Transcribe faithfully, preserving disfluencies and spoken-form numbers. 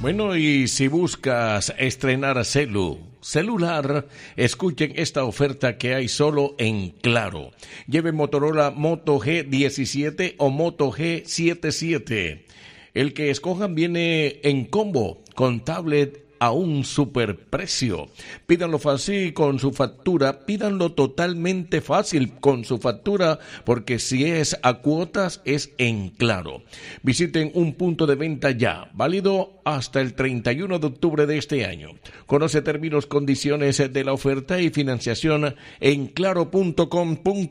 Bueno, y si buscas estrenar celu, celular, escuchen esta oferta que hay solo en Claro. Lleve Motorola Moto G diecisiete o Moto G setenta y siete. El que escojan viene en combo con tablet a un superprecio. Pídanlo fácil con su factura, pídanlo totalmente fácil con su factura, porque si es a cuotas es en Claro. Visiten un punto de venta ya, válido hasta el treinta y uno de octubre de este año. Conoce términos, condiciones de la oferta y financiación en claro punto com punto